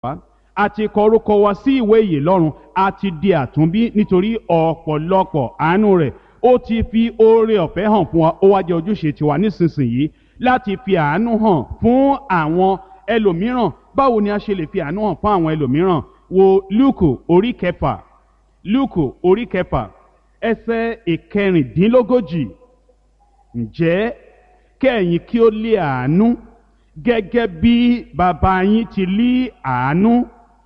a ti kọ orúkọ wa sí ìwé ìyè lọ́run, a ti di àtúnbí nítorí ọ̀pọ̀lọpọ̀ àánú rẹ̀. Ó ti fi oore ọ̀fẹ́ hàn fún wa, ó wá jẹ́ ojúṣe tiwa nísinsìnyí láti fi àánú hàn fún àwọn ẹlòmíràn. Báwo ni a ṣe lè fi àánú hàn fún àwọn ẹlòmíràn? Wo Lúùkù orí kẹfà, Lúùkù orí kẹfà ẹsẹ̀ ìkẹrìndínlógójì. Ǹjẹ́ kẹ́yìn kí ó lé àánú gẹ́gẹ́ bí bàbá yín ti lé àánú,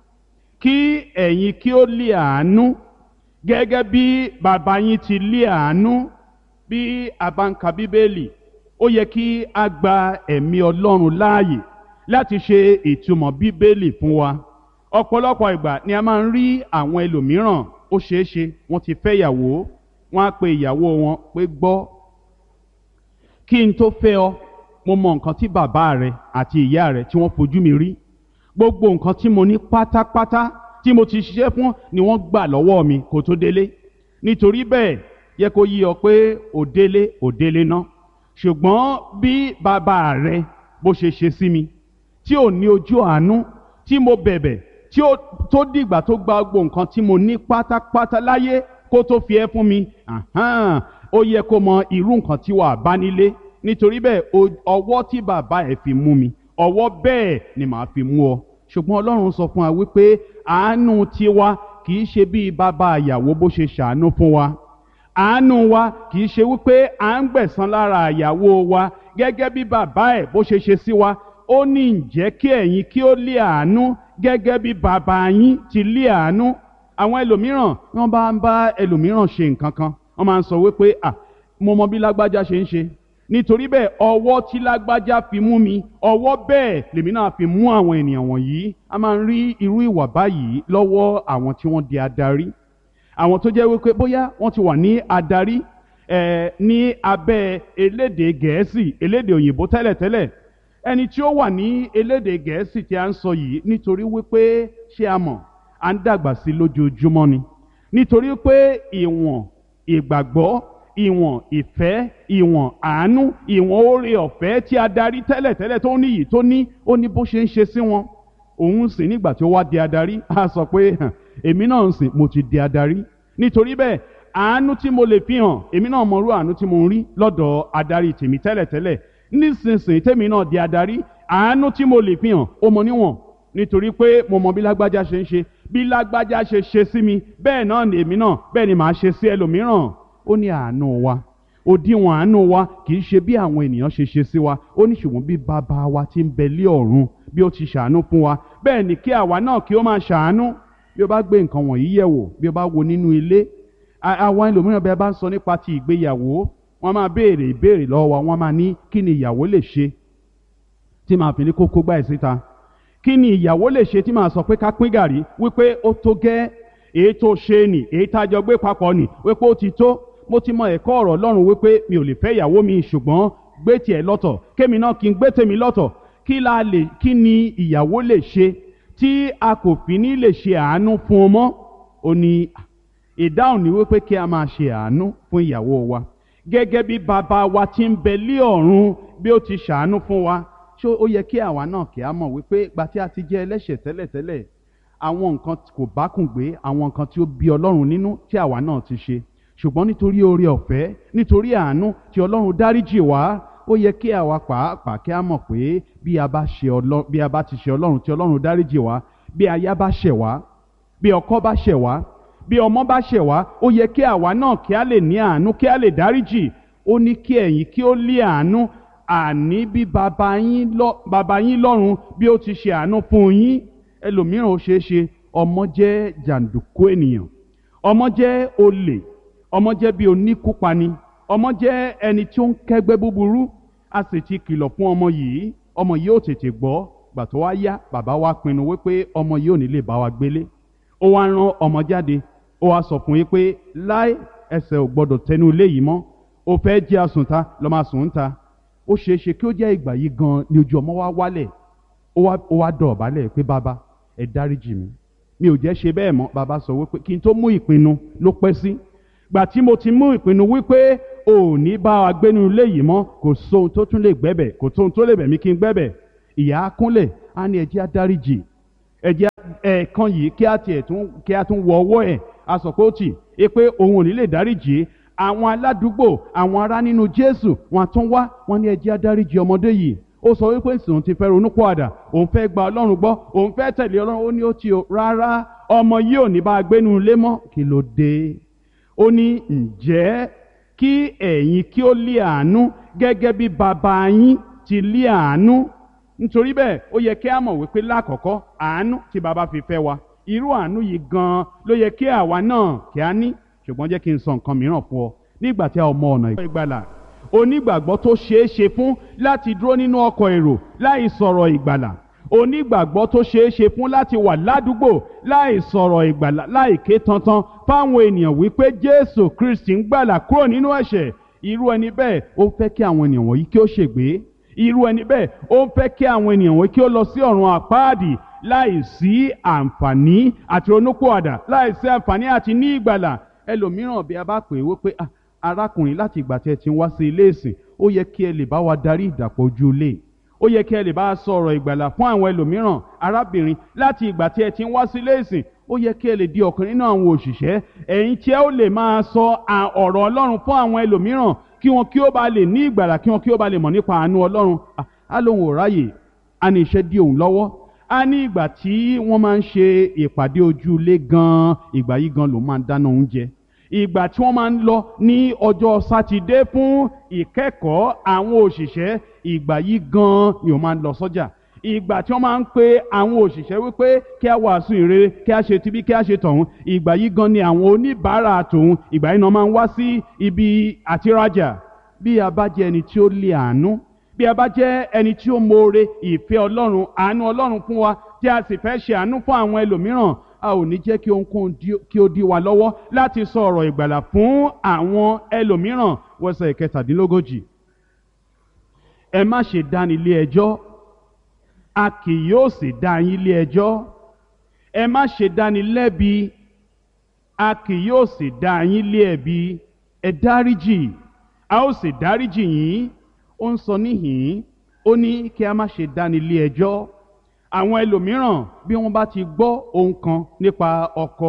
kí ẹ̀yin kí ó lé àánú gẹ́gẹ́ bí bàbá yín ti lé àánú. Bí a bá ń ka Bíbélì, ó yẹ kí a gba ẹ̀mí Ọlọ́run láàyè láti ṣe ìtumọ̀ Bíbélì fún wa. Ọ̀pọ̀lọpọ̀ ìgbà ni a máa ń rí àwọn ẹlòmíràn, ó ṣeé ṣe wọ́n ti fẹ́ ìyàwó, wọ́n á pe ìyàwó wọn pé gbọ́, kí n tó fẹ́ ọ, mo mọ nǹkan tí bàbá rẹ àti ìyá rẹ tí wọ́n fojú mi rí. Gbogbo nǹkan tí mo ní pátápátá tí mo ti ṣiṣẹ́ fún ni wọ́n gbà lọ́wọ́ mi kó tó délé. Nítorí bẹ́ẹ̀, yẹ kó yí ọ pé ò délé ná. Ṣùgbọ́n bí bàbá rẹ bó ṣe ṣe sí mi, tí ò ní ojú àánú, tí mo bẹ̀bẹ̀, tó dìgbà tó gba gbogbo nǹkan tí mo ní pátápátá láyé kó tó fi ẹ́ fún mi, ó yẹ kó mọ irú nǹkan tí wàá bá nílé. Nítorí bẹ́ẹ̀, ọwọ́ tí bàbá ẹ̀ fi mú mi, ọwọ́ bẹ́ẹ̀ ni màá fi mú ọ. Ṣùgbọ́n Ọlọ́run sọ fún wa wípé àánú tiwa kì í ṣe bí bàbá ìyàwó bó ṣe ṣàánú fún wa. Àánú wa kì í ṣe wípé à ń gbẹ̀san lára ìyàwó wa gẹ́gẹ́ bí bàbá ẹ̀ bó ṣe ṣe sí wa. Ó ní ǹjẹ́ kí ẹ̀yin kí ó lé àánú gẹ́gẹ́ bí bàbá yín ti lé àánú. Àwọn ẹlòmíràn, wọ́n bá ń bá ẹlòmíràn ṣe nǹkan kan, wọ́n máa ń sọ wípé mo mọ bí lágbájá ṣe ń ṣe, nítorí bẹ́ẹ̀ ọwọ́ tí lágbájá fi mú mi, ọwọ́ bẹ́ẹ̀ lèmi náà fi mú àwọn ènìyàn wọ̀nyí. A máa ń rí irú ìwà báyìí lọ́wọ́ àwọn tí wọ́n di adarí, àwọn tó jẹ́ wípé bóyá wọ́n ti wà ní adarí ní abẹ́ elédè Gẹ̀ẹ́sì, elédè òyìnbó tẹ́lẹ̀tẹ́lẹ̀. Ẹni tí ó wà ní elédè Gẹ̀ẹ́sì tí a ń sọ yìí, nítorí wípé ṣé a mọ̀, à ń dàgbà sí lójoojúmọ́ ni. Nítorí pé ìwọ̀n ìgbàgbọ́, ìwọ̀n ìfẹ́, ìwọ̀n àánú, ìwọ̀n oore ọ̀fẹ́ tí adarí tẹ́lẹ̀tẹ́lẹ̀ tó ní yìí tó ní, ó ní bó ṣe ń ṣe sí wọn. Òun sì nígbà tí ó wá di adarí, a sọ pé èmi náà ń sìn, mo ti di adarí. Nítorí bẹ́ẹ̀, àánú tí mo lè fi hàn, èmi náà mọ irú àánú tí mo ń rí lọ́dọ̀ adarí tèmi tẹ́lẹ̀tẹ́lẹ̀. Nísinsìnyí tèmi náà di adarí, àánú tí mo lè fi hàn ó mọ níwọ̀n. Nítorí pé mo mọ bí lágbájá ṣe ń ṣe, bí lágbájá ṣe ṣe sí mi, bẹ́ẹ̀ náà ni èmi náà, bẹ́ẹ̀ ni màá ṣe sí ẹlòmíràn. Ó ní àánú wa, òdiwọ̀n àánú wa kì í ṣe bí àwọn ènìyàn ṣe ṣe sí wa. Ó ní ṣùgbọ́n bí bàbá wa tí ń bẹ lé ọ̀run bí ó ti ṣàánú fún wa, bẹ́ẹ̀ ni kí àwa náà kí ó máa ṣàánú. Bí o bá gbé nǹkan wọ̀nyí yẹ̀ wò, bí o bá wo nínú ilé, àwọn ẹlòmíràn bí a bá ń sọ nípa ti ìgbéyàwó, wọ́n máa béèrè ìbéèrè lọ́wọ́ wa, wọ́n máa ní kí ni ìyàwó lè ṣe tí màá fi ní kókó gbá ẹ̀ síta? Kí ni ìyàwó lè ṣe tí màá sọ pé ká pín gàrí wípé ó tó gẹ́? Èyí tó ṣe nì, èyí tá a jọ gbé papọ̀ nì, wípé ó ti tó. Mo ti mọ ẹ̀kọ́ ọ̀rọ̀ Ọlọ́run wípé mi ò lè fẹ́ ìyàwó mi, ṣùgbọ́n gbé tiẹ̀ lọ́tọ̀, kémi náà kí n gbé tèmi lọ́tọ̀. Kí ni ìyàwó lè ṣe tí a kò fi ní lè ṣe àánú fún un mọ́? Ó ní ìdáhùn ní wípé kí a máa ṣe àánú fún ìyàwó wa gẹ́gẹ́ bí bàbá wa tí ń bẹ lé ọ̀run bí ó ti ṣàánú fún wa. Ṣé ó yẹ kí àwa náà kí a mọ̀ wípé ìgbà tí a ti jẹ́ ẹlẹ́ṣẹ̀ tẹ́lẹ̀tẹ́lẹ̀, àwọn nǹkan kò bákùn gbé, àwọn nǹkan tí ó bí Ọlọ́run nínú tí àwa náà ti ṣe, ṣùgbọ́n nítorí oore ọ̀fẹ́, nítorí àánú tí Ọlọ́run dáríjì wá, ó yẹ kí àwa pàápàá kí a mọ̀ pé bí a bá ti ṣe Ọlọ́run tí Ọlọ́run dáríjì wá, bí aya bá ṣẹ̀ wá, bí ọkọ bá ṣẹ̀ wá, bí ọmọ bá ṣẹ̀ wá, ó yẹ kí àwa náà kí a lè ní àánú, kí a lè dáríjì. Ó ní kí ẹ̀yin kí ó lé àánú, àní bí bàbá yín lọ́run bí ó ti ṣe àánú fún yín. Ẹlòmíràn ó ṣeé ṣe ọmọ jẹ́ jàǹdùkú ènìyàn, ọmọ jẹ́ olè, ọmọ jẹ́ bí oníkúpani, ọmọ jẹ́ ẹni tí ó ń kẹ́gbẹ́ búburú. A sì ti kìlọ̀ fún ọmọ yìí ò tètè gbọ́. Gbà tó wá yá, bàbá wa pinnu wípé ọmọ yìí ò ní lè bá wa gbélé. Ó wá rán ọmọ jáde, ó wá sọ fún yín pé láì ẹsẹ̀ ò gbọdọ̀ tẹnu ilé yìí mọ́, ó fẹ́ jẹ́ àsùnta lọ máa sùn ta. Ó ṣeé ṣe kí ó jẹ́ ìgbà yìí gan ni ojú ọmọ wa wálẹ̀. Ó wá dọ̀bálẹ̀ pé bàbá ẹ dáríjì mi ò jẹ́ ṣe bẹ́ẹ̀ mọ́. Bàbá sọ wípé kí n tó mú ìpinnu ló pẹ́ sí. Gbà tí mo ti mú ìpinnu wípé ò ní bá wa gbénu ilé yìí mọ́, kò sóhun tó tún lè gbẹ́bẹ̀, kò sóhun tó lè bẹ̀ mí kí n gbẹ́bẹ̀. Ìyá á kúnlẹ̀, á ní ẹ jẹ́ á dáríjì, ẹ̀jẹ̀ ẹ̀ẹ̀kan yìí kí a tún wọ ọwọ́ ẹ̀ a sọ pé ó tì í pé òun ò ní lè dáríjì àwọn aládùúgbò àwọn ará nínú Jésù wọn tún wá wọn ní ẹ jẹ́ á dáríjì ọmọdé yìí ó sọ wípé òun ti fẹ́ ronúpìwàdà òun fẹ́ gba Ọlọ́run gbọ́ òun fẹ́ tẹ̀lé Ọlọ́run ó ní ó ti o rárá ọmọ yìí ò ní bá a gbénu ilé mọ́ kí ló dé ó ní ǹjẹ́ kí ẹ̀yin kí ó lé àánú gẹ́gẹ́ bí bàbá yín ti lé àánú nítorí bẹ́ẹ̀ ó yẹ kí a mọ̀ wípé lákọ̀ọ́kọ́ àánú tí bàbá fi fẹ́ wa irú àánú yìí gan-an ló yẹ kí àwa náà kí a ní ṣùgbọ́n jẹ́ kí n sọ nǹkan mìíràn fún ọ nígbà tí a ò mọ ọ̀nà ìgbàlà onígbàgbọ́ tó ṣeé ṣe fún láti dúró nínú ọkọ̀ èrò láì sọ̀rọ̀ ìgbàlà onígbàgbọ́ tó ṣeé ṣe fún láti wà ládùúgbò láì sọ̀rọ̀ ìgbàlà láì ké tantan fáwọn ènìyàn wípé Jésù Kristi ń gbàlà kúrò nínú ẹ̀ṣẹ̀ irú ẹni bẹ́ẹ̀ ó fẹ́ kí àwọn ènìyàn wọ̀nyí kí ó ṣègbé irú ẹni bẹ́ẹ̀ ó ń fẹ́ kí àwọn ènìyàn wọ̀nyí kí ó lọ sí ọ̀run àpáàdì láì sí àǹfààní àti ronúpìwàdà láì sí àǹfààní àti ní ìgbàlà ẹlòmíràn bí a bá pè é wípé arákùnrin láti ìgbà tí ẹ ti ń wá sí ilé ìsìn ó yẹ kí ẹ lè bá wa darí ìdàpọ̀ ojú ilé ó yẹ kí ẹ lè bá a sọ̀rọ̀ ìgbàlà fún àwọn ẹlòmíràn arábìnrin láti ìgbà tí ẹ ti ń wá sí ilé ìsìn ó yẹ kí ẹ lè di ọ̀kan nínú àwọn òṣìṣẹ́ ẹ̀yin tí ẹ ó lè máa sọ ọ̀rọ̀ Ọlọ́run fún àwọn ẹlòmíràn kí wọn kí ó bá lè ní ìgbàlà kí wọn kí ó bá lè mọ̀ nípa àánú Ọlọ́run á lóun ò ráyè á ní iṣẹ́ dí òun lọ́wọ́ á ní ìgbà tí wọ́n máa ń ṣe ìpàdé ojú ilé gan-an ìgbà yìí gan lòun máa ń dáná oúnjẹ ìgbà tí wọ́n máa ń lọ ní ọjọ́ sátidé fún ìkẹ́kọ̀ọ́ àwọn òṣìṣẹ́ ìgbà yìí gan ni òun máa ń lọ sọ́jà ìgbà tí wọ́n máa ń pe àwọn òṣìṣẹ́ wípé kí a wàásù ìrere kí a ṣe tibí kí a ṣe tọ̀hún ìgbà yìí gan ni àwọn oníbàárà tòun ìgbà yìí náà máa ń wá sí ibi àtirajà bí a bá jẹ́ ẹni tí ó lé àánú bí a bá jẹ́ ẹni tí ó mọ̀ọ́re ìfẹ́ Ọlọ́run àánú Ọlọ́run fún wa tí a sì fẹ́ ṣe àánú fún àwọn ẹlòmíràn a ò ní jẹ́ kí ohunkóhun kí ó dí wa lọ́wọ́ láti sọ ọ̀rọ̀ ìgbàlà fún àwọn ẹlòmíràn wẹsẹ̀ ìkẹtàdínlógójì ẹ má ṣe dáni lé ẹjọ́ a kì yóò sì dá yín lé ẹjọ́ ẹ má ṣe dáni lẹ́bi a kì yóò sì dá yín lé ẹ̀bi ẹ dáríjì a ó sì dáríjì yín ó ń sọ níhìn-ín ó ní kí a má ṣe dáni lé ẹjọ́ àwọn ẹlòmíràn bí wọ́n bá ti gbọ́ ohun kan nípa ọkọ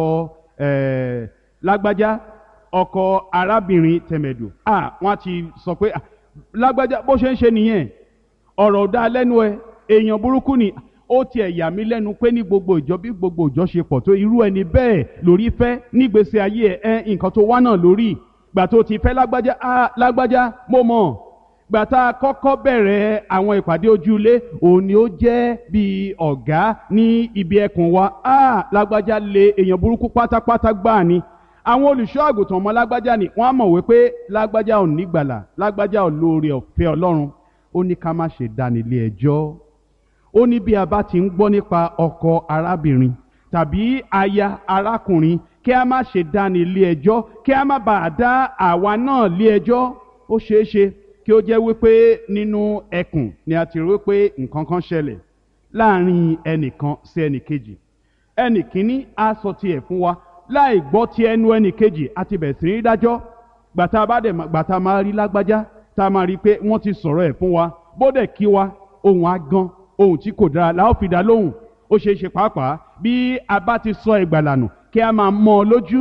lágbájá ọkọ arábìnrin tẹ̀mẹ̀dù wọ́n ti sọ pé lágbájá bó ṣe ń ṣe nìyẹn ọ̀rọ̀ ò dá lẹ́nu ẹ èèyàn burúkú ni ó tiẹ̀ yà mí lẹ́nu pé ní gbogbo ìjọ bí gbogbo ìjọ ṣe pọ̀ tó irú ẹni bẹ́ẹ̀ lórí fẹ́ nígbésí ayé ẹ nǹkan tó wá náà lórí gbà tó ti fẹ́ lágbájá lágbájá mo mọ̀ gbàtà kọ́kọ́ bẹ̀rẹ̀ àwọn ìpàdé ojúlé òun ni ó jẹ́ bí ọ̀gá ní ibi ẹkùn wa lágbájá lé èèyàn burúkú pátápátá gbáà ni àwọn olùṣọ́ àgùntàn ọmọ lágbájá ni wọ́n á mọ̀ wípé lágbájá ò ní gbàlà lágbájá ò lóore ọ̀fẹ́ Ọlọ́run ó ní ká má ṣe dáni lé ẹjọ́ ó ní bí a bá ti ń gbọ́ nípa ọkọ arábìnrin tàbí aya arákùnrin kí a má ṣe dáni lé ẹjọ́ kí a má bàa dá àwa náà lé ẹjọ́ ó ṣeé ṣe kí ó jẹ́ wípé nínú ẹkùn ni a ti rí wípé nǹkan kan ṣẹlẹ̀ láàrin ẹnìkan sí ẹnìkejì ẹnìkíní á sọ tiẹ̀ fún wa láì gbọ́ ti ẹnu ẹnìkejì àti bẹ̀rẹ̀ sí ní dájọ́ gbàtà máa rí lágbájá tá a máa rí pé wọ́n ti sọ̀rọ̀ ẹ̀ fún wa bódẹ̀ kí wa ohun àgàn ohun tí kò dára la ó fi dá lóhùn ó ṣeé ṣe pàápàá bí a bá ti sọ ìgbàlà nù kí a máa mọ́ ọ lójú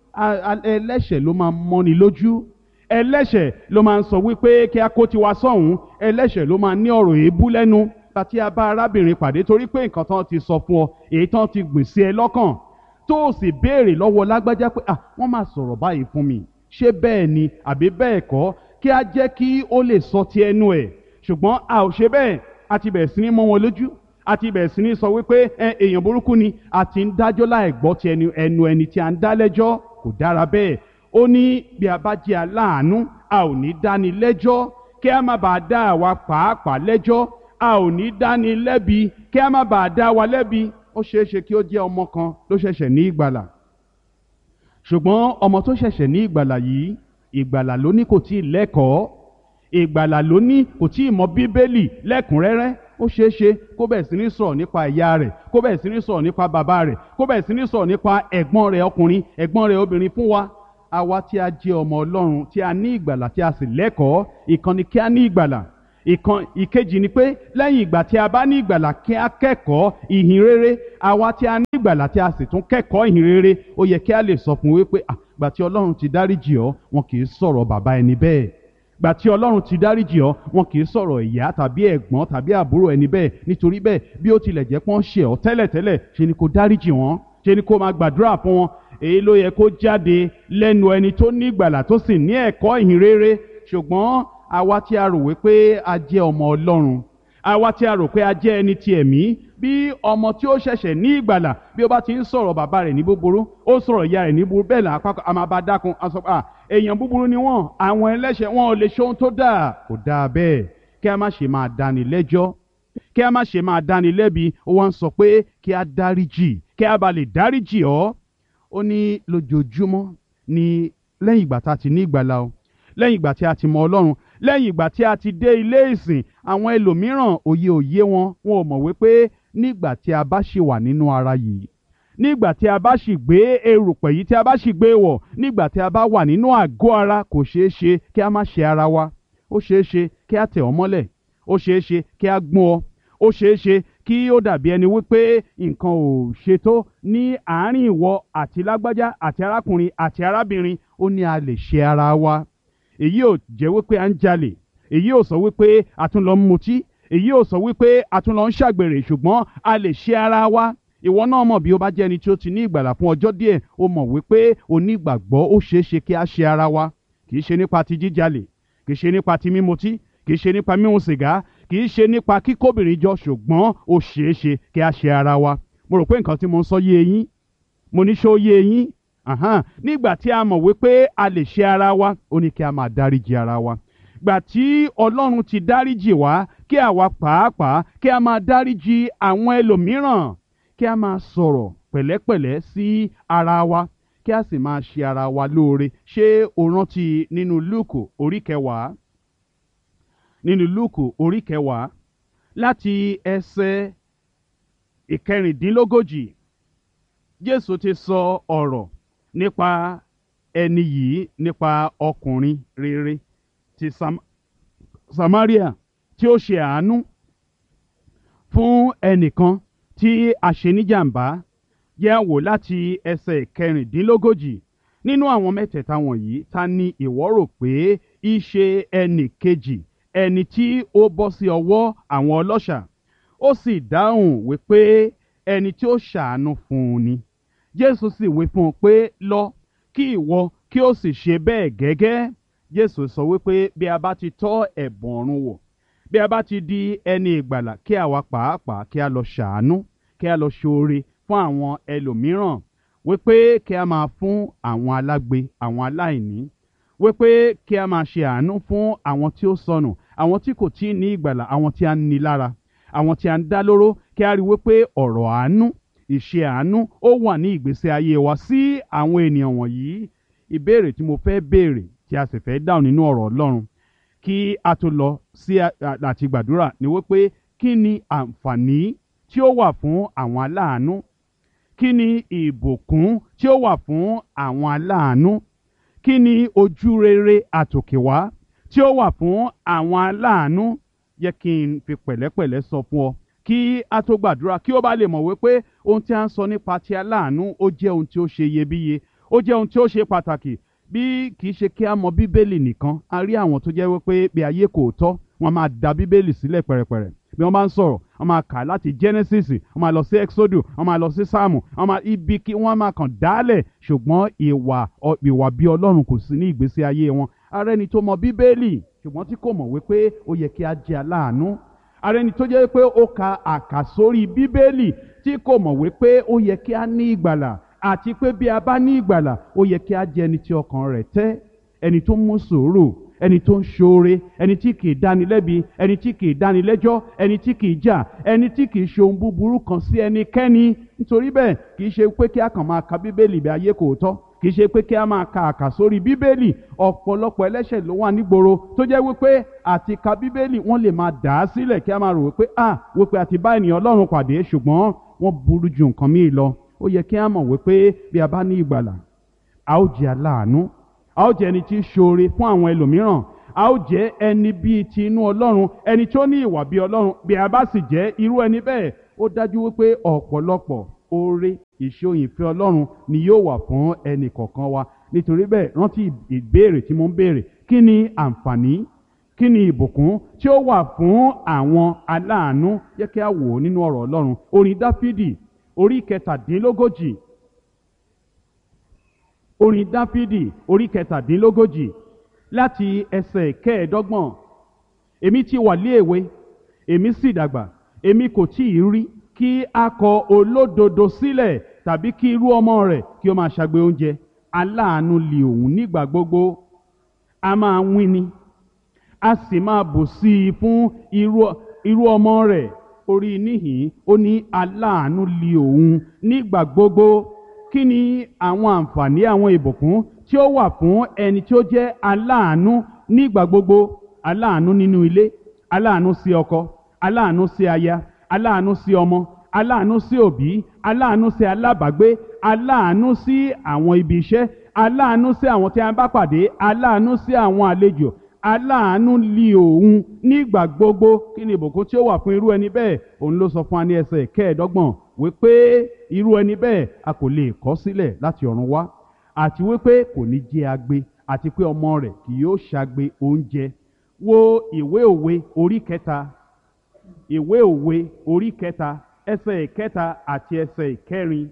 ẹlẹ́ṣẹ̀ ló máa mọ́ni lójú ẹlẹ́ṣẹ̀ ló máa ń sọ wípé kí a kó tiwa sọ́hùn ẹlẹ́ṣẹ̀ ló máa ní ọ̀rọ̀ èébú lẹ́nu àti a bá arábìnrin pàdé torí pé nǹkan tán ti sọ fún ọ èyí tán ti gbìn sí ẹ lọ́kàn tó o sì béèrè lọ́wọ́ lágbájá pé wọ́n máa sọ̀rọ̀ báyìí fún mi ṣé bẹ́ẹ̀ ni àbí bẹ́ẹ̀ kọ́ kí a jẹ́ kí ó lè sọ ti ẹnu ẹ̀ ṣùgbọ́n a ò ṣe bẹ́ẹ̀ a ti bẹ̀rẹ̀ sí ní mọ́ wọn lójú a ti bẹ̀rẹ̀ sí ní sọ wípé èèyàn burúkú ni a ti ń dájọ́ láì gbọ́ ti ẹnu ẹni tí a ń dá lẹ́jọ́ kò dára bẹ́ẹ̀ ó ní bí a bá jẹ́ aláàánú a ò ní dáni lẹ́jọ́ kí a má bàa dá àwa pàápàá lẹ́jọ́ a ò ní dáni lẹ́bi kí a má bàa dá wa lẹ́bi ó ṣeé ṣe kí ó jẹ́ ọmọ kan ló ṣẹ̀ṣẹ̀ ní ìgbàlà ṣùgbọ́n ọmọ tó ṣẹ̀ṣẹ̀ ní ìgbàlà yìí ìgbàlà ló ní kò tí ì lẹ́kọ̀ọ́ ìgbàlà ló ní kò tí ì mọ bíbélì lẹ́kùnrẹ́rẹ́ ó ṣeé ṣe kó bẹ̀rẹ̀ sí ní sọ̀rọ̀ nípa ìyá rẹ̀ kó bẹ̀rẹ̀ sí ní sọ̀rọ̀ nípa bàbá rẹ̀ kó bẹ̀rẹ̀ sí ní sọ̀rọ̀ nípa ẹ̀gbọ́n rẹ̀ ọkùnrin ẹ̀gbọ́n rẹ̀ obìnrin fún wa àwa tí a jẹ́ ọmọ Ọlọ́run tí a ní ìgbàlà tí a sì lẹ́kọ̀ọ́ ìkan ni kí a ní ìgbàlà ìkejì ni pé lẹ́yìn ìgbà tí a bá ní ìgbàlà kí a kẹ́kọ̀ọ́ ìhìn rere. Àwa tí a ní ìgbàlà tí a sì tún kẹ́kọ̀ọ́ ìhìn rere, ó yẹ kí a lè sọ fún wípé gbà tí Ọlọ́run ti dáríjì ọ́, wọn kì í sọ̀rọ̀ bàbá ẹni bẹ́ẹ̀. Gbà tí Ọlọ́run ti dáríjì ọ́, wọn kì í sọ̀rọ̀ ìyá tàbí ẹ̀gbọ́n tàbí àbúrò ẹni bẹ́ẹ̀. Nítorí bẹ́ẹ̀, bí ó tilẹ̀ jẹ́ pọ́n ṣe ọ́ tẹ́lẹ̀tẹ́lẹ̀, ṣe ni kó dáríjì wọ́n, ṣe ni kó máa gbàdúrà fún wọn. Èyí ló yẹ kó jáde lẹ́nu ẹni tó ní ìgbàlà tó sì ní ẹ̀kọ́ ìhìn rere. Ṣùgbọ́n àwa tí a rò wípé a jẹ́ ọmọ Ọlọ́run, àwa tí a rò pé a jẹ́ ẹni ti ẹ̀mí, bí ọmọ tí ó ṣẹ̀ṣẹ̀ ní ìgbàlà, bí ó bá ti ń sọ̀rọ̀ bàbá rẹ̀ ní búburú, ó sọ̀rọ̀ ìyá rẹ̀ ní búburú, bẹ́ẹ̀ làá a máa bá dákun, a sọ pé èèyàn búburú ni wọ́n, àwọn ẹlẹ́ṣẹ̀ wọn ò lè ṣe ohun tó dáa. Kò dáa bẹ́ẹ̀. Kí a má ṣe máa dáni lẹ́jọ́, kí a má ṣe máa dáni lẹ́bi. Ó wá ń sọ pé kí a dáríjì, kí a bá lè dáríjì ọ́. Ó ní lójoojúmọ́ ni lẹ́yìn ìgbà tá a ti ní ìgbàlà o, lẹ́yìn ìgbà tí a ti mọ Ọlọ́run, lẹ́yìn ìgbà tí a ti dé ilé ìsìn, àwọn ẹlòmíràn òye wọn ò mọ̀ wípé nígbà tí a bá ṣì wà nínú ara yìí, nígbà tí a bá ṣì gbé erùpẹ̀ yìí tí a bá ṣì gbé wọ̀, nígbà tí a bá wà nínú àgọ́ ara, kò ṣeé ṣe kí a má ṣe ara wa. Ó ṣeé ṣe kí a tẹ̀ ọ́ mọ́lẹ̀, ó ṣeé ṣe kí a gbọ́n ọ, ó ṣeé ṣe kí ó dàbí ẹni wípé nǹkan ò ṣe tó ní àárín ìwọ àti lágbájá àti arákùnrin àti arábìnrin. Ó ní a lè ṣe ara wa. Èyí ò jẹ́ wípé à ń jalè, èyí ò sọ wípé a tún lọ ń mutí, èyí ò sọ wípé a tún lọ ń ṣàgbèrè, ṣùgbọ́n a lè ṣe ara wa. Ìwọ náà mọ̀, bí ó bá jẹ́ ẹni tí ó ti ní ìgbàlà fún ọjọ́ díẹ̀, ó mọ̀ wípé onígbàgbọ́ ó ṣeé ṣe kí a ṣe ara wa. Kì í ṣe nípa ti jíjalè, kì í ṣe nípa ti mímutí, kì í ṣe nípa mímu sìgá, kì í ṣe nípa kíkóbìnrin jọ, ṣùgbọ́n ó ṣeé ṣe kí a ṣe ara wa. Mo rò pé nǹkan tí mo ń sọ yé yín. Mo ní ṣó yé yín? Nígbà tí a mọ̀ wípé a lè ṣe ara wa, ó ní kí a máa dáríjì ara wa. Gbà tí Ọlọ́run ti dáríjì wá, kí àwa pàápàá kí a máa dáríjì àwọn ẹlòmíràn, kí a máa sọ̀rọ̀ pẹ̀lẹ́pẹ̀lẹ́ sí ara wa, kí a sì máa ṣe ara wa lóore. Ṣé o rántí nínú Lúùkù orí kẹwàá? Nínú Lúùkù orí kẹwàá, láti ẹsẹ̀ ìkẹrìndínlógójì, Jésù ti sọ ọ̀rọ̀ nípa ẹni yìí, nípa ọkùnrin rere ti Samaria tí ó ṣe àánú fún ẹnìkan tí a ṣe níjàmbá. Yẹ̀ wò láti ẹsẹ̀ ìkẹrìndínlógójì. Nínú àwọn mẹ́tẹ̀ẹ̀ta wọ̀nyí, ta ni ìwọ rò pé í ṣe ẹnì kejì, ẹni tí ó bọ́ sí ọwọ́ àwọn ọlọ́ṣà? Ó sì dáhùn wípé ẹni tí ó ṣàánú fún un ni. Jésù sì wí fún un pé, lọ, kí ìwọ kí ó sì ṣe bẹ́ẹ̀ gẹ́gẹ́. Jésù sọ wípé bí a bá ti tọ́ ẹ̀bùn ọ̀run wò, bí a bá ti di ẹni ìgbàlà, kí àwa pàápàá kí a lọ ṣàánú, kí a lọ ṣoore fún àwọn ẹlòmíràn, wípé kí a máa fún àwọn alágbe, àwọn aláìní, wípé kí a máa ṣe àánú fún àwọn tí ó sọnù, àwọn tí kò tí ì ní ìgbàlà, àwọn tí a ń ni lára, àwọn tí a ń dá lóró. Kí a rí wípé ọ̀rọ̀ àánú, ìṣe àánú ó wà ní ìgbésí ayé wa sí àwọn ènìyàn wọ̀nyí. Ìbéèrè tí mo fẹ́ béèrè, tí a sì fẹ́ dáhùn nínú ọ̀rọ̀ Ọlọ́run kí a tó lọ sí àti gbàdúrà, ni wípé kí ni àǹfààní tí ó wà fún àwọn aláàánú? Kí ni ìbùkún tí ó wà fún àwọn aláàánú? Kí ni ojú rere àtòkèwá tí ó wà fún àwọn aláàánú? Yẹ kí n fi pẹ̀lẹ́pẹ̀lẹ́ sọ fún ọ kí a tó gbàdúrà, kí ó bá lè mọ̀ wípé ohun tí a ń sọ nípa ti aláàánú, ó jẹ́ ohun tí ó ṣe iyebíye, ó jẹ́ ohun tí ó ṣe pàtàkì. Bí kì í ṣe kí a mọ Bíbélì nìkan, a rí àwọn tó jẹ́ wípé bí ayé kò tọ́, wọ́n máa da Bíbélì sílẹ̀ pẹ̀rẹ̀pẹ̀rẹ̀. Bí wọ́n bá ń sọ̀rọ̀, wọ́n máa kà láti Genesis, wọ́n máa lọ sí Exodus, wọ́n máa lọ sí Sáàmù, ibi kí wọ́n máa kàn dálẹ̀, ṣùgbọ́n ìwà bí Ọlọ́run kò sí ní ìgbésí ayé wọn. Ara ẹni tó mọ Bíbélì ṣùgbọ́n tí kò mọ̀ wípé ó yẹ kí a jẹ́ aláàánú. Ara ẹni tó jẹ́ pé ó ka àkàsórí Bíbélì tí kò mọ̀ wípé ó yẹ kí a ní ìgbàlà, àti pé bí a bá ní ìgbàlà, ó yẹ kí a jẹ́ ẹni tí ọkàn rẹ̀ tẹ́, ẹni tó mú sùúrù, ẹni tó ń ṣoore, ẹni tí kì í dáni lẹ́bi, ẹni tí kì í dáni lẹ́jọ́, ẹni tí kì í jà, ẹni tí kì í ṣe ohun búburú kan sí ẹnikẹ́ni. Nítorí bẹ́ẹ̀, kì í ṣe pé kí a kàn máa ka Bíbélì bí ayé kò tọ́, kì í ṣe pé kí a máa ka àkàsórí Bíbélì. Ọ̀pọ̀lọpọ̀ ẹlẹ́ṣẹ̀ ló wà nígboro tó jẹ́ wípé àti ka Bíbélì wọ́n lè máa dà á sílẹ̀, kí a máa rò wípé àti bá ènìyàn Ọlọ́run pàdé, ṣùgbọ́n wọ́n burú ju nǹkan míì lọ. Ó yẹ kí a mọ̀ wípé bí a bá ní ìgbàlà, a ó jẹ́ aláàánú, a ó jẹ́ ẹni tí ń ṣoore fún àwọn ẹlòmíràn, a ó jẹ́ ẹni bíi ti inú Ọlọ́run, ẹni tó ní ìwà bíi Ọlọ́run. Bí a bá sì jẹ́ irú ẹni bẹ́ẹ̀, ó dájú wípé ọ̀pọ̀lọpọ̀ oore ìṣòyìnfẹ́ Ọlọ́run ni yóò wà fún ẹnì kọ̀ọ̀kan wa. Nítorí bẹ́ẹ̀, rántí ìbéèrè tí mo ń béèrè: kí ni àǹfààní, kí ni ìbùkún tí ó wà fún àwọn aláàánú? Jẹ́ kí a wò ó nínú ọ̀rọ̀ Ọlọ́run. Orin Dáfídì orí kẹtàdínlógójì. Orin Dáfídì orí kẹtàdínlógójì láti ẹsẹ̀ kẹẹ̀ẹ́dọ́gbọ̀n. Èmi ti wà lé èwe, èmi sì dàgbà, èmi kò tí ì rí kí a kọ olódodo sílẹ̀ tàbí kí irú ọmọ rẹ̀ kí ó máa ṣagbe oúnjẹ. Aláàánú li òun nígbà gbogbo, a máa wíni, a sì máa bù sí i fún irú ọmọ rẹ̀. Orí níhìn ó ní aláàánú li òun nígbà gbogbo. Kí ni àwọn àǹfààní, àwọn ìbùkún tí ó wà fún ẹni tí ó jẹ́ aláàánú nígbà gbogbo? Aláàánú nínú ilé, aláàánú sí ọkọ, aláàánú sí aya, aláàánú sí ọmọ, aláàánú sí òbí, aláàánú sí alábàágbé, aláàánú sí àwọn ibi iṣẹ́, aláàánú sí àwọn tí a bá pàdé, aláàánú sí àwọn àlejò. Aláàánú li òun nígbà gbogbo. Kí ni ìbùkún tí ó wà fún irú ẹni bẹ́ẹ̀? Òun ló sọ fún wa ní ẹsẹ̀ kẹẹ̀ẹ́dọ́gbọ̀n wípé irú ẹni bẹ́ẹ̀ a kò lè kọ̀ sílẹ̀ láti ọ̀run wá, àti wípé kò ní jẹ́ agbe, àti pé ọmọ rẹ̀ kì yóò ṣagbe oúnjẹ. Wo ìwé òwe orí kẹta, ìwé òwe orí kẹta, ẹsẹ̀ ìkẹta àti ẹsẹ̀ ìkẹrin.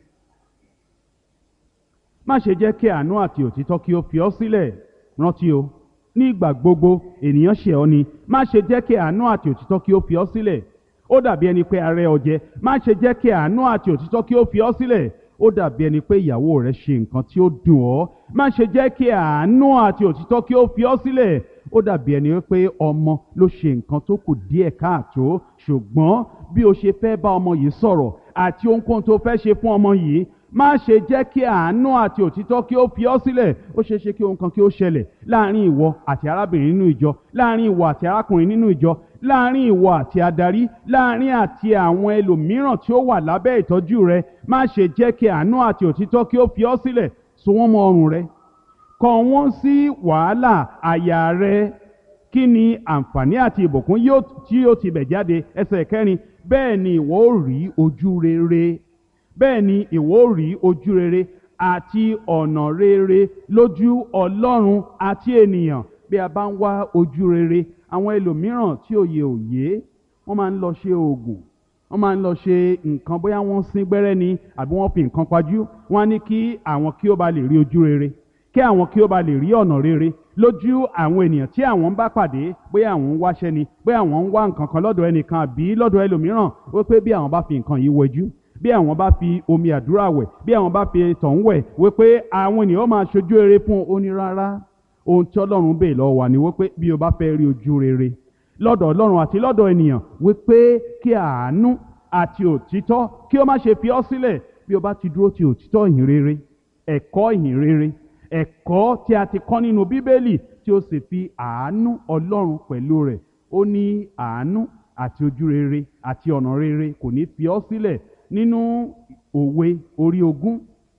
Má ṣe jẹ́ kí àánú àti òtítọ́ kí ó fi ọ́ sílẹ̀. Rántí o, nígbà gbogbo ènìyàn ṣẹ̀ ọ́ ni. Má ṣe jẹ́ kí àánú àti òtítọ́ kí ó fi ọ́ sílẹ̀. Ó dàbí ẹni pé arẹ ọ jẹ. Má ṣe jẹ́ kí àánú àti òtítọ́ kí ó fi ọ́ sílẹ̀. Ó dàbí ẹni pé ìyàwó rẹ ṣe nǹkan tí ó dùn ọ́. Má ṣe jẹ́ kí àánú àti òtítọ́ kí ó fi ọ́ sílẹ̀. Ó dàbí ẹni pé ọmọ ló ṣe nǹkan tó kù díẹ̀ káàtó, ṣùgbọ́n bí o ṣe fẹ́ bá ọmọ yìí sọ̀rọ̀ àti ohunkóhun tó fẹ́ ṣe fún ọmọ yìí, má ṣe jẹ́ kí àánú àti òtítọ́ kí ó fi ọ́ sílẹ̀. Ó ṣeé ṣe kí ohun kan kí ó ṣẹlẹ̀ láàrin ìwọ àti arábìnrin nínú ìjọ, láàrin ìwọ àti arákùnrin nínú ìjọ, láàrin ìwọ àti adarí, láàrin àti àwọn ẹlòmíràn tí ó wà lábẹ́ ìtọ́jú rẹ. Má ṣe jẹ́ kí àánú àti òtítọ́ kí ó fi ọ́ sílẹ̀. So wọ́n mọ́ ọrùn rẹ, kọ wọ́n sí wàhálà àyà rẹ. Kí ni àǹfààní àti ìbùkún tí yóò ti bẹ̀ jáde? Ẹsẹ̀ kẹrin. Bẹ́ẹ̀ ni ìwọ ó rí ojú rere, bẹ́ẹ̀ ni ìwọ ó rí ojú rere àti ọ̀nà rere lójú Ọlọ́run àti ènìyàn. Bí a bá ń wá ojú rere, àwọn ẹlòmíràn tí òye òye, wọ́n máa ń lọ ṣe oògùn, wọ́n máa ń lọ ṣe nǹkan, bóyá wọ́n sín gbẹ́rẹ́ ni àbí wọ́n fi nǹkan pajú. Wọ́n á ní kí àwọn kí ó ba lè rí ojú rere, kí àwọn kí ó ba lè rí ọ̀nà rere lójú àwọn ènìyàn tí àwọn ń bá pàdé. Bóyá àwọn ń wáṣẹ́ ni, bóyá àwọn ń wá nǹkan kan lọ́dọ̀ ẹnìkan àbí lọ́dọ̀ ẹlòmíràn, wípé bí àwọn bá fi nǹkan yìí wẹjú, bí àwọn bá fi omi àdúrà wẹ̀, bí àwọn bá fi tọ̀hún wẹ̀, wípé àwọn ènìyàn máa ṣojú rere fún un. Ó ní rárá, ohun tí Ọlọ́run bèè lọ́wọ́ wa ni wípé bí o bá fẹ́ rí ojú rere lọ́dọ̀ Ọlọ́run àti lọ́dọ̀ ènìyàn, wípé kí àánú àti òtítọ́ kí ó má ṣe fi ọ́ sílẹ̀. Bí o bá ti dúró ti òtítọ́ ìhìn rere, ẹ̀kọ́ ìhìn rere, ẹ̀kọ́ tí a ti kọ́ nínú Bíbélì, tí ó sì fi àánú Ọlọ́run pẹ̀lú rẹ̀, ó ní àánú àti ojú rere àti ọ̀nà rere kò ní fi ọ́ sílẹ̀. Nínú òwe orí 20,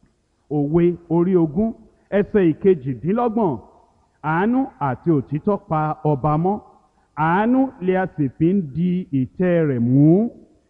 òwe orí 20 ẹsẹ̀ ìkejìdínlọ́gbọ̀n. Àánú àti òtítọ́ pa ọba mọ́, àánú lè a sì fi ń di ìtẹ́ rẹ̀ mú.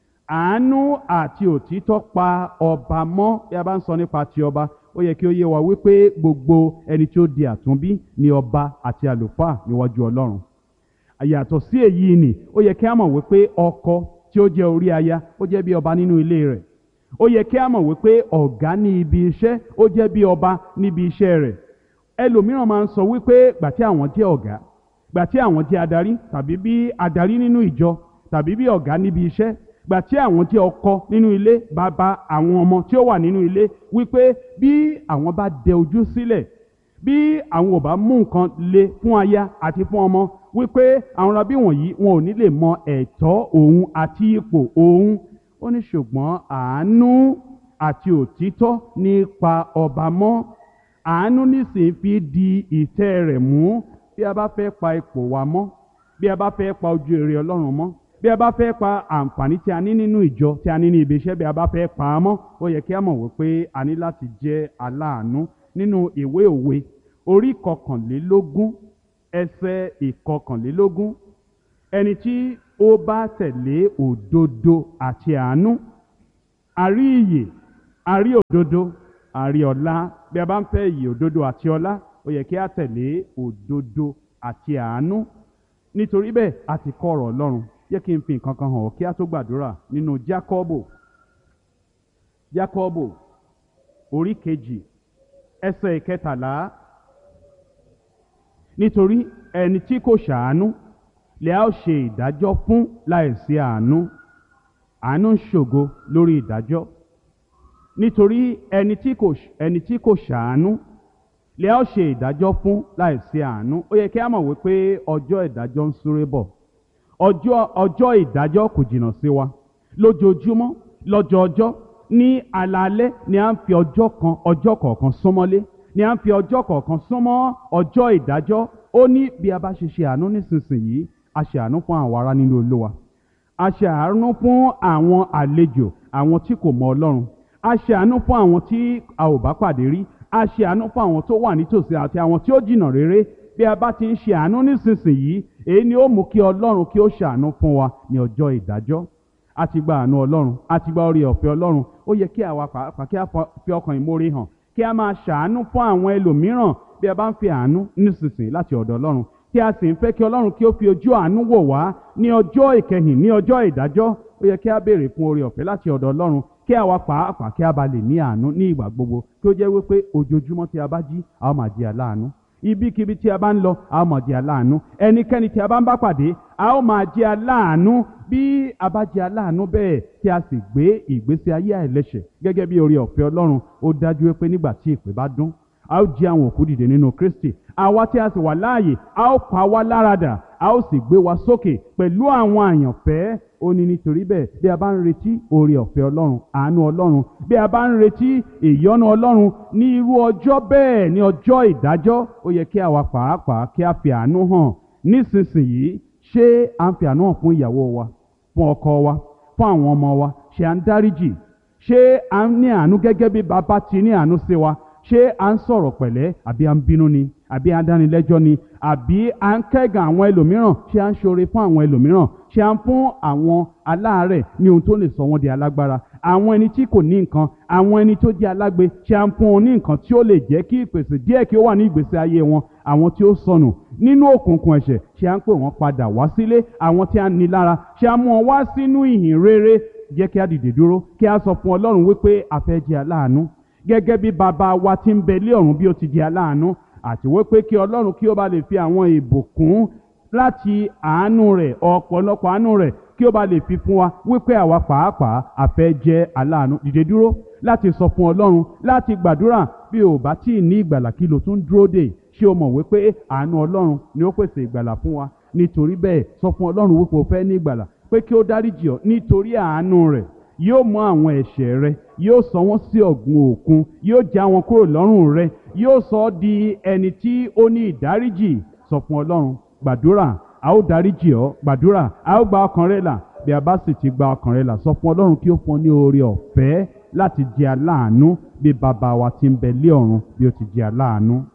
Àánú àti òtítọ́ pa ọba mọ́. Bí a bá ń sọ nípa ti ọba, ó yẹ kí ó yé wa wípé gbogbo ẹni tí ó di àtúnbí ni ọba àti àlùfáà níwájú Ọlọ́run. Àyàtọ̀ sí èyí ni ó yẹ kí a mọ̀ wípé ọkọ tí ó jẹ́ orí aya, ó jẹ́ bí ọba nínú ilé rẹ̀. Ó yẹ kí a mọ̀ wípé ọ̀gá ní ibi iṣẹ́, ó jẹ́ bí ọba níbi iṣẹ́ rẹ̀. Ẹlòmíràn máa ń sọ wípé gbà tí àwọn jẹ́ ọ̀gá, gbà tí àwọn jẹ́ adarí, tàbí bí adarí nínú ìjọ, tàbí bí ọ̀gá níbi iṣẹ́, gbà tí àwọn jẹ́ ọkọ nínú ilé, bàbá àwọn ọmọ tí ó wà nínú ilé, wípé bí àwọn bá dẹ ojú sílẹ̀, bí àwọn ò bá mú nǹkan le fún aya àti fún ọmọ, wípé àwọn rabí wọ̀nyí wọn ò ní lè mọ ẹ̀tọ́ òun àti ipò òun. Ó ní ṣùgbọ́n àánú àti òtítọ́ ní pa ọba mọ́. Àánú nísìnyí fi di ìtẹ́ rẹ̀ mú. Bí a bá fẹ́ pa ipò wa mọ́, bí a bá fẹ́ pa ojú rere Ọlọ́run mọ́, bí a bá fẹ́ pa àǹfààní tí a ní nínú ìjọ, tí a ní ní ibi iṣẹ́, bí a bá fẹ́ pa á mọ́, ó yẹ kí a mọ̀ wípé a ní láti jẹ́ aláàánú. Nínú ìwé òwe orí 21 ẹsẹ̀ ìkọkànlélógún. Ẹni tí ó bá tẹ̀lé òdodo àti àánú, a rí ìyè, a rí òdodo, a rí ọlá. Bí a bá ń fẹ́ ìyè, òdodo àti ọlá, ó yẹ kí a tẹ̀lé òdodo àti àánú. Nítorí bẹ́ẹ̀ a ti kọ́ ọ̀rọ̀ Ọlọ́run. Jẹ́ kí n fi nǹkan kan hàn ọ́ kí a tó gbàdúrà nínú Jákọ́bù orí kejì ẹsẹ̀ ìkẹtàlá. Nítorí ẹni tí kò ṣàánú lè a ó ṣe ìdájọ́ fún láìsí àánú. Àánú ń ṣògo lórí ìdájọ́. Nítorí ẹni tí kò ṣàánú lè a ó ṣe ìdájọ́ fún láìsí àánú. Ó yẹ kí a mọ̀ wípé ọjọ́ ìdájọ́ ń súré bọ̀. Ọjọ́ ìdájọ́ kò jìnnà sí wa. Lójoojúmọ́, lọ́jọọjọ́, ní alaalẹ́ ni a ń fi ọjọ́ kọ̀ọ̀kan súnmọ́lé, ni a ń fi ọjọ́ kọ̀ọ̀kan súnmọ́ ọjọ́ ìdájọ́. Ó ní bí a bá ṣe ṣe àánú nísinsìnyí, a ṣe àánú fún àwọn ará nínú Olúwa, a ṣe àánú fún àwọn àlejò, àwọn tí kò mọ Ọlọ́run, a ṣe àánú fún àwọn tí a ò bá pàdé rí, a ṣe àánú fún àwọn tó wà nítòsí àti àwọn tí ó jìnnà réré. Bí a bá ti ń ṣe àánú nísinsìnyí, èyí ni ó mú kí Ọlọ́run kí ó ṣàánú fún wa ní ọjọ́ ìdájọ́. A ti gba àánú Ọlọ́run, a ti gba oore ọ̀fẹ́ Ọlọ́run. Ó yẹ kí àwa pàápàá kí a fi ọkàn ìmoore hàn, kí a máa ṣàánú fún àwọn ẹlòmíràn. Bí a bá ń fi àánú nísinsìnyí láti ọ̀dọ̀ Ọlọ́run, tí a sì ń fẹ́ kí Ọlọ́run kí ó fi ojú àánú wò wá ní ọjọ́ ìkẹyìn, ní ọjọ́ ìdájọ́, ó yẹ kí a béèrè fún oore ọ̀fẹ́ láti ọ̀dọ̀ Ọlọ́run, kí àwa pàápàá kí a bá lè ní àánú ní ìgbà gbogbo, kí ó jẹ́ wípé ojoojúmọ́ tí a bá jí, a ó máa jẹ́ aláàánú. Ibikíbi tí a bá ń lọ, a ó máa jẹ́ aláàánú. Ẹnikẹ́ni tí a bá ń bá pàdé, a ó máa jẹ́ aláàánú. Bí a bá jẹ́ aláàánú bẹ́ẹ̀ tí a sì gbé ìgbésí ayé àìlẹ́ṣẹ̀ gẹ́gẹ́ bí oore ọ̀fẹ́ Ọlọ́run, ó dájú wípé nígbà tí ìpè bá dún, a ó jí àwọn òkú dìde nínú Kristi. Àwa tí a sì wà láàyè, a ó pa wá láradà, a ó sì gbé wa sókè pẹ̀lú àwọn àyànfẹ́. Ó ní nítorí bẹ́ẹ̀, bí a bá ń retí oore ọ̀fẹ́ Ọlọ́run, àánú Ọlọ́run, bí a bá ń retí ìyọ́nú Ọlọ́run ní irú ọjọ́ bẹ́ẹ̀, ní ọjọ́ ìdájọ́, ó yẹ kí àwa pàápàá kí a fi àánú hàn nísinsìnyí. Ṣé à ń fi àánú hàn fún ìyàwó wa, fún ọkọ wa, fún àwọn ọmọ wa? Ṣé à ń dáríjì? Ṣé à ń ní àánú gẹ́gẹ́ bí bàbá ti ní àánú sí wa? Ṣé à ń sọ̀rọ̀ pẹ̀lẹ́, àbí à ń bínú ni, àbí à ń dánilẹ́jọ́ ni, àbí à ń kẹ́gàn àwọn ẹlòmíràn? Ṣé à ń ṣoore fún àwọn ẹlòmíràn? Ṣé à ń fún àwọn aláàárẹ̀ ní ohun tó lè sọ wọ́n di alágbára? Àwọn ẹni tí kò ní nǹkan, àwọn ẹni tó jẹ́ alágbe, ṣé à ń fún wọn ní nǹkan tí ó lè jẹ́ kí ìpèsè díẹ̀ kí ó wà ní ìgbésí ayé wọn? Àwọn tí ó sọnù nínú òkùnkùn ẹ̀ṣẹ̀, ṣé à ń pè wọ́n padà wá sílé? Àwọn tí a ní lára, ṣé à ń mú wọn wá sínú ìhìn rere? Jẹ́ kí a dìde dúró, kí a sọ fún Ọlọ́run wípé a fẹ́ jẹ́ aláàánú gẹ́gẹ́ bí bàbá wa tí ń bẹ lé ọ̀run bí ó ti jẹ́ aláàánú, àti wípé kí Ọlọ́run kí ó bá lè fi àwọn ìbùkún láti àánú rẹ̀, ọ̀pọ̀lọpọ̀ àánú rẹ̀, kí ó bá lè fi fún wa, wípé àwa pàápàá a fẹ́ jẹ́ aláàánú. Dìde dúró láti sọ fún Ọlọ́run, láti gbàdúrà. Bí o bá tí ì ní ìgbàlà, kí lo tún dúró dè? Ṣé o mọ̀ wípé àánú Ọlọ́run ni ó pèsè ìgbàlà fún wa? Nítorí bẹ́ẹ̀, sọ fún Ọlọ́run wípé o fẹ́ ní ìgbàlà, pé kí ó dáríjì ọ́ nítorí àánú rẹ̀. Yóò mú àwọn ẹ̀ṣẹ̀ rẹ, yóò sọ wọ́n sí ọ̀gbun òkun, yóò já wọn kúrò lọ́rùn rẹ, yóò sọ ọ́ di ẹni tí ó ní ìdáríjì. Sọ fún Ọlọ́run, gbàdúrà, a ó dáríjì ọ́. Gbàdúrà, a ó gba ọkàn rẹ là. Bí a bá sì ti gba ọkàn rẹ là, sọ fún Ọlọ́run kí ó fún ọ ní oore ọ̀fẹ́ láti jẹ́ aláàánú bí bàbá wa tí ń bẹ lé ọ̀run bí ó ti jẹ́ aláàánú.